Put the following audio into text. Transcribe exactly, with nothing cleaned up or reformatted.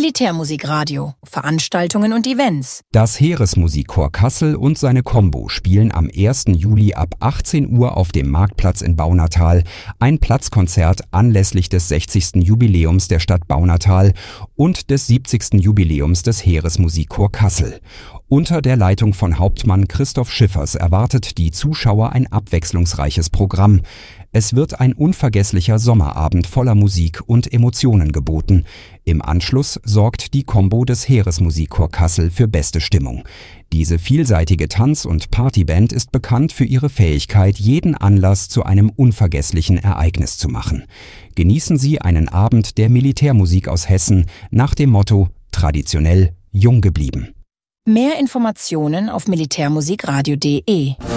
Militärmusikradio, Veranstaltungen und Events. Das Heeresmusikchor Kassel und seine Combo spielen am ersten Juli ab achtzehn Uhr auf dem Marktplatz in Baunatal ein Platzkonzert anlässlich des sechzigsten Jubiläums der Stadt Baunatal und des siebzigsten Jubiläums des Heeresmusikchor Kassel. Unter der Leitung von Hauptmann Christoph Schiffers erwartet die Zuschauer ein abwechslungsreiches Programm. Es wird ein unvergesslicher Sommerabend voller Musik und Emotionen geboten. Im Anschluss sorgt die Combo des Heeresmusikchor Kassel für beste Stimmung. Diese vielseitige Tanz- und Partyband ist bekannt für ihre Fähigkeit, jeden Anlass zu einem unvergesslichen Ereignis zu machen. Genießen Sie einen Abend der Militärmusik aus Hessen nach dem Motto traditionell, jung geblieben. Mehr Informationen auf militärmusikradio punkt de.